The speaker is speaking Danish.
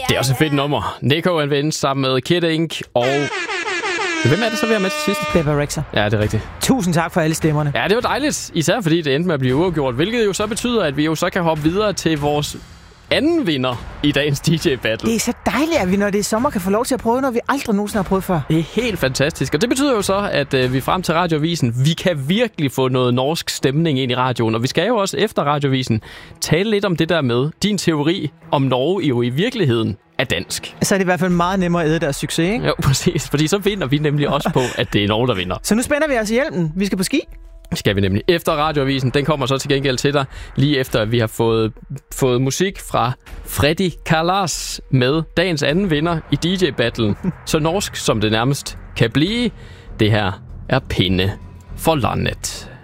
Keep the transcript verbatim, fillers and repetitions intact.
Det er også et fedt nummer. Nico and Vince sammen med Kid Ink og... Hvem er det så, vi har med til sidst? Beba Rexha. Ja, det er rigtigt. Tusind tak for alle stemmerne. Ja, det var dejligt. Især fordi det endte med at blive uafgjort. Hvilket jo så betyder, at vi jo så kan hoppe videre til vores anden vinder i dagens D J-battle. Det er så dejligt, at vi, når det er sommer, kan få lov til at prøve noget, vi aldrig nogensinde har prøvet før. Det er helt fantastisk. Og det betyder jo så, at øh, vi frem til Radioavisen, vi kan virkelig få noget norsk stemning ind i radioen. Og vi skal jo også efter Radioavisen tale lidt om det der med din teori om Norge jo i virkeligheden er dansk. Så er det i hvert fald meget nemmere at æde deres succes, ikke? Jo, præcis. Fordi så vinder vi nemlig også på, at det er Norge, der vinder. Så nu spænder vi os i hjelmen. Vi skal på ski. Skal vi nemlig. Efter Radioavisen, den kommer så til gengæld til dig, lige efter at vi har fået, fået musik fra Freddy Kalas med dagens anden vinder i D J-battlen. Så norsk som det nærmest kan blive. Det her er Pinde for landet.